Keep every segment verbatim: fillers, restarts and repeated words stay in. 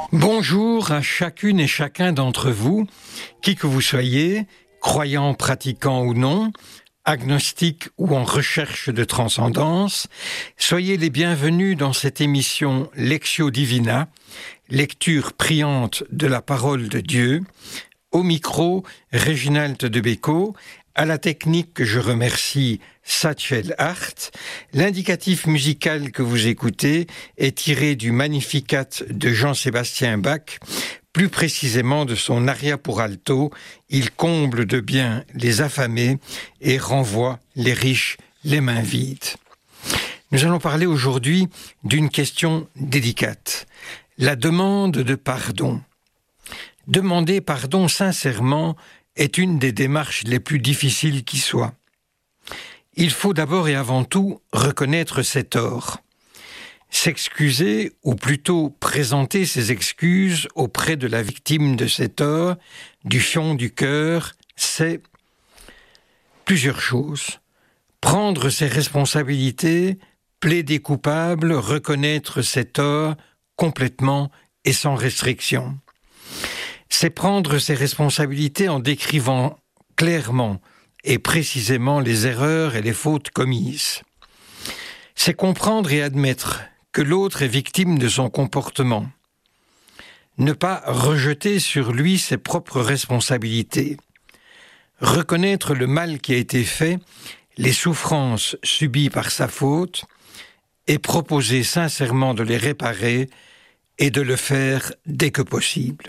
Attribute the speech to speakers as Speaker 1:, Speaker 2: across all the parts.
Speaker 1: Bonjour à chacune et chacun d'entre vous, qui que vous soyez, croyant, pratiquant ou non, agnostique ou en recherche de transcendance, soyez les bienvenus dans cette émission Lectio Divina, lecture priante de la parole de Dieu. Au micro, Réginald de Bécaud, à la technique que je remercie Satchel Hart. L'indicatif musical que vous écoutez est tiré du Magnificat de Jean-Sébastien Bach, plus précisément de son aria pour alto. Il comble de bien les affamés et renvoie les riches les mains vides. Nous allons parler aujourd'hui d'une question délicate, la demande de pardon. Demander pardon sincèrement est une des démarches les plus difficiles qui soient. Il faut d'abord et avant tout reconnaître ses torts. S'excuser, ou plutôt présenter ses excuses auprès de la victime de ses torts, du fond du cœur, c'est plusieurs choses. Prendre ses responsabilités, plaider coupable, reconnaître ses torts complètement et sans restriction. C'est prendre ses responsabilités en décrivant clairement et précisément les erreurs et les fautes commises. C'est comprendre et admettre que l'autre est victime de son comportement. Ne pas rejeter sur lui ses propres responsabilités. Reconnaître le mal qui a été fait, les souffrances subies par sa faute, et proposer sincèrement de les réparer et de le faire dès que possible.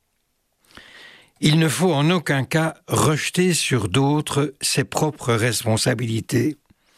Speaker 1: Il ne faut en aucun cas rejeter sur d'autres ses propres responsabilités.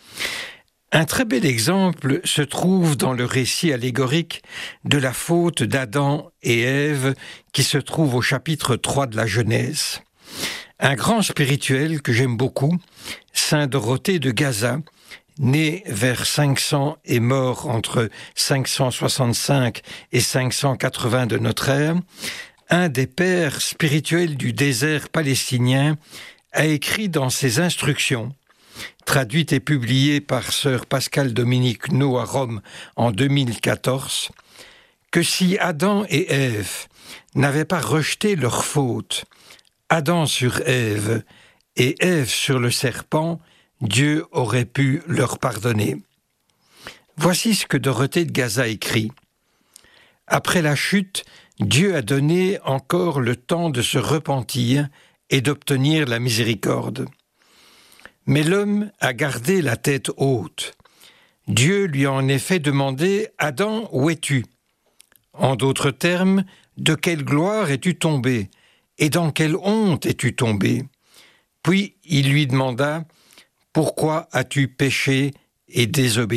Speaker 1: Un très bel exemple se trouve dans le récit allégorique de la faute d'Adam et Ève qui se trouve au chapitre trois de la Genèse. Un grand spirituel que j'aime beaucoup, saint Dorothée de Gaza, né vers cinq cents et mort entre cinq cent soixante-cinq et cinq cent quatre-vingts de notre ère, un des pères spirituels du désert palestinien, a écrit dans ses instructions, traduites et publiées par sœur Pascale Dominique No à Rome en deux mille quatorze, que si Adam et Ève n'avaient pas rejeté leur faute, Adam sur Ève et Ève sur le serpent, Dieu aurait pu leur pardonner. Voici ce que Dorothée de Gaza écrit. Après la chute, Dieu a donné encore le temps de se repentir et d'obtenir la miséricorde. Mais l'homme a gardé la tête haute. Dieu lui a en effet demandé « Adam, où es-tu » En d'autres termes, de quelle gloire es-tu tombé et dans quelle honte es-tu tombé? Puis il lui demanda « Pourquoi as-tu péché et désobéi »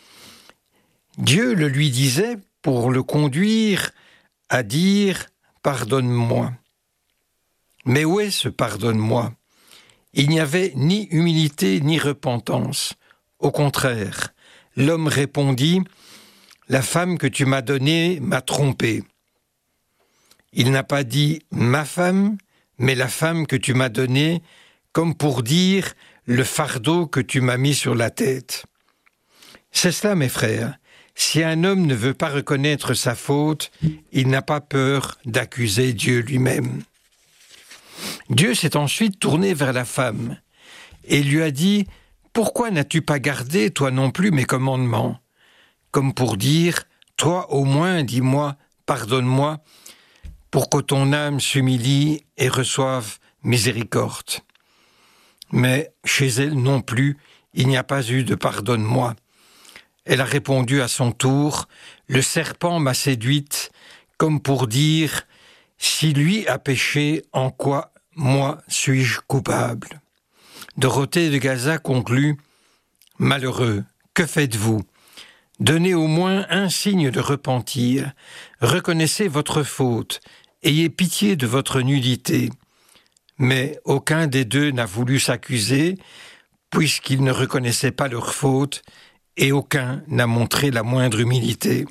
Speaker 1: Dieu le lui disait pour le conduire à dire « Pardonne-moi ». Mais où est ce « Pardonne-moi » Il n'y avait ni humilité ni repentance. Au contraire, l'homme répondit « La femme que tu m'as donnée m'a trompé ». Il n'a pas dit « ma femme », mais « la femme que tu m'as donnée », comme pour dire « le fardeau que tu m'as mis sur la tête ». C'est cela, mes frères. Si un homme ne veut pas reconnaître sa faute, il n'a pas peur d'accuser Dieu lui-même. Dieu s'est ensuite tourné vers la femme et lui a dit « Pourquoi n'as-tu pas gardé, toi non plus, mes commandements ?» Comme pour dire « Toi au moins, dis-moi, pardonne-moi, pour que ton âme s'humilie et reçoive miséricorde. » Mais chez elle non plus, il n'y a pas eu de « pardonne-moi ». Elle a répondu à son tour « Le serpent m'a séduite », comme pour dire « Si lui a péché, en quoi moi suis-je coupable ?» Dorothée de Gaza conclut « Malheureux, que faites-vous? Donnez au moins un signe de repentir, reconnaissez votre faute, ayez pitié de votre nudité. » Mais aucun des deux n'a voulu s'accuser, puisqu'ils ne reconnaissaient pas leur faute, et aucun n'a montré la moindre humilité.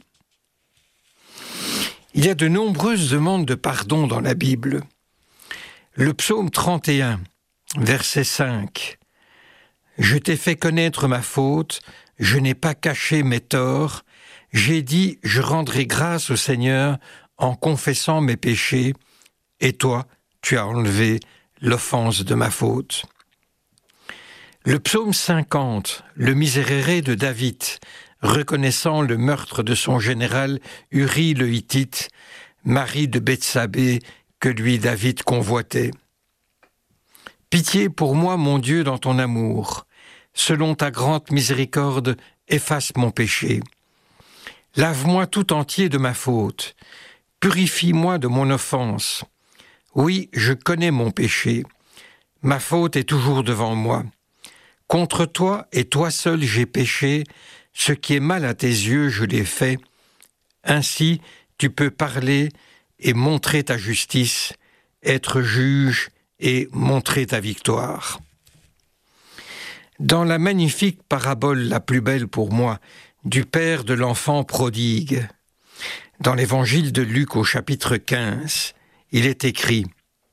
Speaker 1: Il y a de nombreuses demandes de pardon dans la Bible. Le psaume trente et un, verset cinq. « Je t'ai fait connaître ma faute, je n'ai pas caché mes torts, j'ai dit, je rendrai grâce au Seigneur en confessant mes péchés, et toi, tu as enlevé l'offense de ma faute. Le psaume cinquante, le Miserere de David, reconnaissant le meurtre de son général Uri le Hittite, mari de Bethsabée, que lui David convoitait. Pitié pour moi, mon Dieu, dans ton amour. Selon ta grande miséricorde, efface mon péché. Lave-moi tout entier de ma faute. Purifie-moi de mon offense. Oui, je connais mon péché. Ma faute est toujours devant moi. Contre toi et toi seul j'ai péché. Ce qui est mal à tes yeux, je l'ai fait. Ainsi, tu peux parler et montrer ta justice, être juge et montrer ta victoire. Dans la magnifique parabole la plus belle pour moi, du père de l'enfant prodigue, dans l'évangile de Luc au chapitre quinze, il est écrit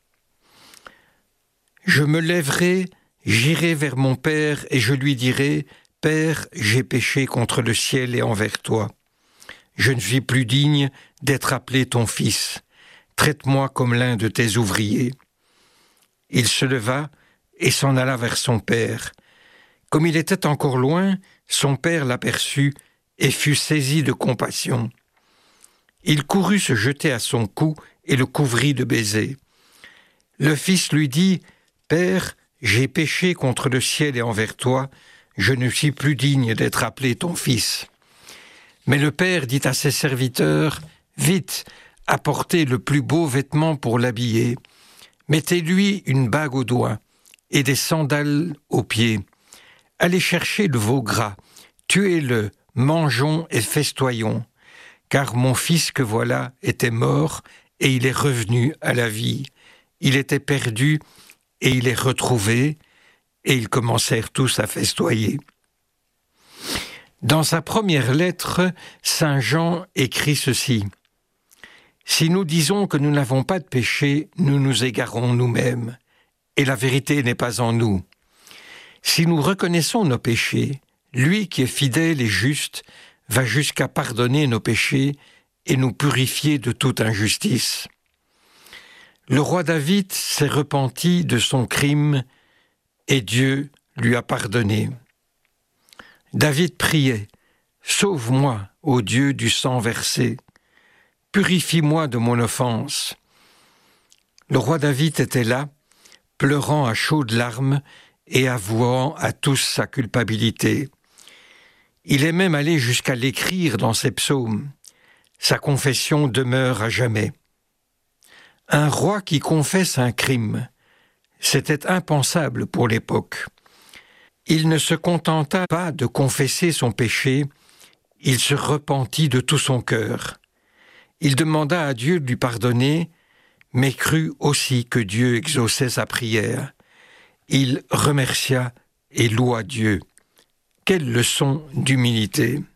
Speaker 1: « Je me lèverai, j'irai vers mon père et je lui dirai « Père, j'ai péché contre le ciel et envers toi. Je ne suis plus digne d'être appelé ton fils. Traite-moi comme l'un de tes ouvriers. » Il se leva et s'en alla vers son père. Comme il était encore loin, son père l'aperçut et fut saisi de compassion. Il courut se jeter à son cou et le couvrit de baisers. Le fils lui dit « Père, j'ai péché contre le ciel et envers toi. Je ne suis plus digne d'être appelé ton fils. » Mais le père dit à ses serviteurs, « Vite, apportez le plus beau vêtement pour l'habiller. Mettez-lui une bague au doigt et des sandales aux pieds. Allez chercher le veau gras, tuez-le, mangeons et festoyons. Car mon fils que voilà était mort et il est revenu à la vie. Il était perdu et il est retrouvé. » Et ils commencèrent tous à festoyer. Dans sa première lettre, saint Jean écrit ceci. « Si nous disons que nous n'avons pas de péché, nous nous égarons nous-mêmes, et la vérité n'est pas en nous. Si nous reconnaissons nos péchés, lui qui est fidèle et juste va jusqu'à pardonner nos péchés et nous purifier de toute injustice. » Le roi David s'est repenti de son crime et Dieu lui a pardonné. David priait « Sauve-moi, ô Dieu du sang versé, purifie-moi de mon offense. » Le roi David était là, pleurant à chaudes larmes et avouant à tous sa culpabilité. Il est même allé jusqu'à l'écrire dans ses psaumes. Sa confession demeure à jamais. Un roi qui confesse un crime, c'était impensable pour l'époque. Il ne se contenta pas de confesser son péché, il se repentit de tout son cœur. Il demanda à Dieu de lui pardonner, mais crut aussi que Dieu exauçait sa prière. Il remercia et loua Dieu. Quelle leçon d'humilité!